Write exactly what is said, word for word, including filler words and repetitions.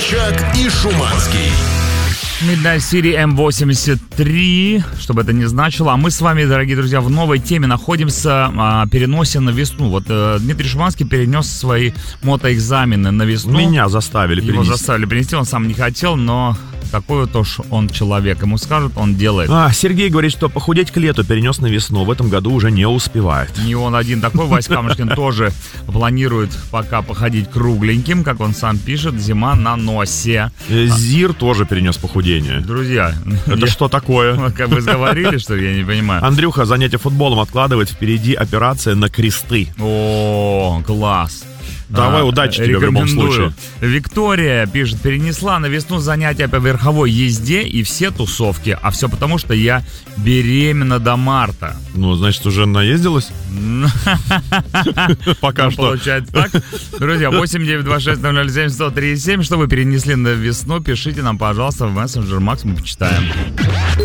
Собчак и Шуманский. Midnight City эм восемьдесят три, чтобы это не значило. А мы с вами, дорогие друзья, в новой теме находимся, а, переносе на весну. Вот а, Дмитрий Шуманский перенес свои мотоэкзамены на весну. Меня заставили Его перенести. заставили перенести, он сам не хотел, но такой вот уж он человек. Ему скажут, он делает. А, Сергей говорит, что похудеть к лету перенес на весну. В этом году уже не успевает. Не он один такой. Вась Камушкин тоже планирует пока походить кругленьким, как он сам пишет, зима на носе. Зир тоже перенес похудение. Друзья, Это я- что такое? Как вы сговорили, что ли, я не понимаю. Андрюха занятие футболом откладывает, впереди операция на кресты. О, класс. Давай, удачи тебе в любом рекомендую. случае. Виктория пишет, перенесла на весну занятия по верховой езде и все тусовки. А все потому, что я беременна до марта. Ну, значит, уже наездилась? Пока Ну, что. получается так. Друзья, восемь девять два шесть ноль ноль семь сто три семь. Что вы перенесли на весну, пишите нам, пожалуйста, в мессенджер Макс, мы почитаем.